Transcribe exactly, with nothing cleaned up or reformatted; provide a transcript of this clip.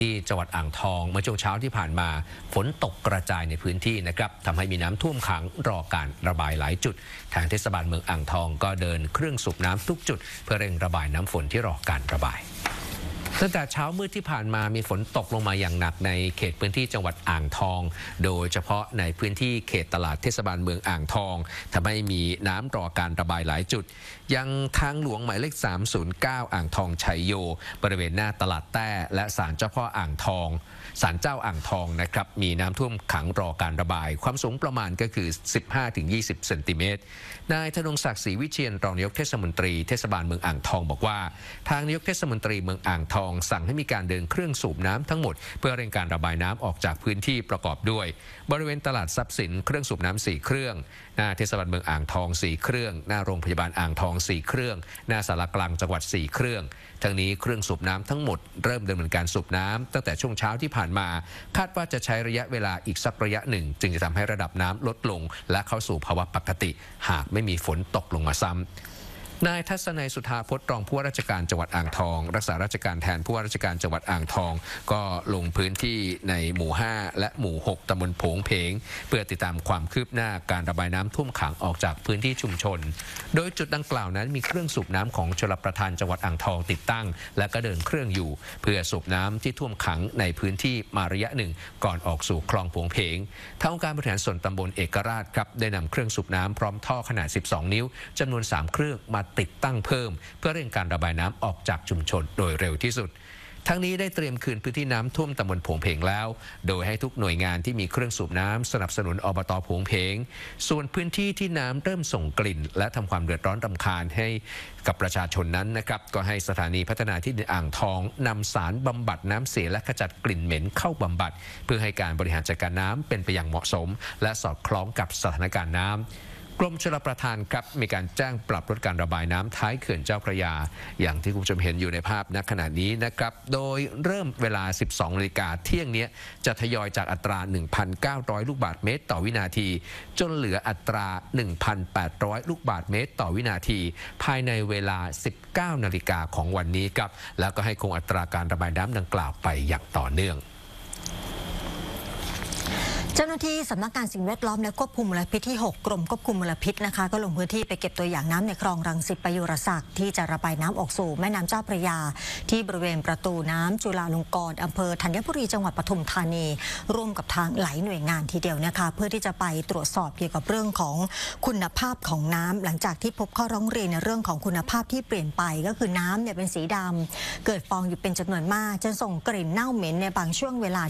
ที่จังหวัดอ่างทองเมื่อช่วงเช้าที่ผ่านมาฝนตกกระจายในพื้นที่นะครับทำให้มีน้ำท่วมขังรอการระบายหลายจุดทางเทศบาลเมืองอ่างทองก็เดินเครื่องสูบน้ำทุกจุดเพื่อเร่งระบายน้ำฝนที่รอการระบายตั้งแต่เช้ามืดที่ผ่านมามีฝนตกลงมาอย่างหนักในเขตพื้นที่จังหวัดอ่างทองโดยเฉพาะในพื้นที่เขตตลาดเทศบาลเมืองอ่างทองทำให้มีน้ำรอการระบายหลายจุดยังทางหลวงหมายเลขสามศูนย์เก้าอ่างทองชัยโยบริเวณหน้าตลาดแต้และศาลเจ้าพ่ออ่างทองศาลเจ้าอ่างทองนะครับมีน้ำท่วมขังรอการระบายความสูงประมาณก็คือ สิบห้าถึงยี่สิบ เซนติเมตรนายธนงศักดิ์ศรีวิเชียรรองนายกเทศมนตรีเทศบาลเมืองอ่างทองบอกว่าทางนายกเทศมนตรีเมืองอ่างทองสั่งให้มีการเดินเครื่องสูบน้ำทั้งหมดเพื่อเร่งการระบายน้ำออกจากพื้นที่ประกอบด้วยบริเวณตลาดทรัพย์สินเครื่องสูบน้ำสี่เครื่องหน้าเทศบาลเมืองอ่างทองสี่เครื่องหน้าโรงพยาบาลอ่างทองสี่เครื่องหน้าศาลากลางจังหวัดสี่เครื่องทั้งนี้เครื่องสูบน้ำทั้งหมดเริ่มดำเนินการสูบน้ำตั้งแต่ช่วงเช้าที่ผ่านมาคาดว่าจะใช้ระยะเวลาอีกสักระยะหนึ่งจึงจะทำให้ระดับน้ำลดลงและเข้าสู่ภาวะปกติหากไม่มีฝนตกลงมาซ้ำนายทัศนัยสุธาพจน์รองผู้ว่าราชการจังหวัดอ่างทองรักษาราชการแทนผู้ว่าราชการจังหวัดอ่างทองก็ลงพื้นที่ในหมู่ห้าและหมู่หกตำบลโผงเพงเพื่อติดตามความคืบหน้าการระบายน้ำท่วมขังออกจากพื้นที่ชุมชนโดยจุดดังกล่าวนั้นมีเครื่องสูบน้ำของชลประทานจังหวัดอ่างทองติดตั้งและก็เดินเครื่องอยู่เพื่อสูบน้ำที่ท่วมขังในพื้นที่มาระยะหนึ่งก่อนออกสู่คลองโผงเพงทางองค์การบริหารส่วนตำบลเอกราชครับได้นำเครื่องสูบน้ำพร้อมท่อขนาดสิบสองนิ้วจำนวนสามเครื่องมาติดตั้งเพิ่มเพื่อเร่งการระบายน้ำออกจากชุมชนโดยเร็วที่สุดทั้งนี้ได้เตรียมคืนพื้นที่น้ำท่วมตำบลโผงเพงแล้วโดยให้ทุกหน่วยงานที่มีเครื่องสูบน้ำสนับสนุนอบต.โผงเพงส่วนพื้นที่ที่น้ำเริ่มส่งกลิ่นและทำความเดือดร้อนรำคาญให้กับประชาชนนั้นนะครับก็ให้สถานีพัฒนาที่ดินอ่างทองนำสารบำบัดน้ำเสียและขจัดกลิ่นเหม็นเข้าบำบัดเพื่อให้การบริหารจัดการน้ำเป็นไปอย่างเหมาะสมและสอดคล้องกับสถานการณ์น้ำกรมชลประทานครับมีการแจ้งปรับลดการระบายน้ำท้ายเขื่อนเจ้าพระยาอย่างที่คุณผู้ชมเห็นอยู่ในภาพณขณะนี้นะครับโดยเริ่มเวลา สิบสองนาฬิกาเที่ยงนี้จะทยอยจากอัตรา หนึ่งพันเก้าร้อย ลูกบาศก์เมตรต่อวินาทีจนเหลืออัตรา หนึ่งพันแปดร้อย ลูกบาศก์เมตรต่อวินาทีภายในเวลา สิบเก้านาฬิกาของวันนี้ครับแล้วก็ให้คงอัตราการระบายน้ำดังกล่าวไปอย่างต่อเนื่องเจ้าหน้าที่สำนักงานสิ่งแวดล้อมและควบคุมมลพิษที่หกกรมควบคุมมลพิษนะคะก็ลงพื้นที่ไปเก็บตัวอย่างน้ำในคลองรังสิตประยุรศักดิ์ที่จะระบายน้ำออกสู่แม่น้ำเจ้าพระยาที่บริเวณประตูน้ำจุฬาลงกรณ์อำเภอธัญบุรีจังหวัดปทุมธานีร่วมกับทางหลายหน่วยงานทีเดียวนะคะเพื่อที่จะไปตรวจสอบเกี่ยวกับเรื่องของคุณภาพของน้ำหลังจากที่พบข้อร้องเรียนในเรื่องของคุณภาพที่เปลี่ยนไปก็คือน้ำเนี่ยเป็นสีดำเกิดฟองอยู่เป็นจำนวนมากจนส่งกลิ่นเน่าเหม็นในบางช่วงเวลา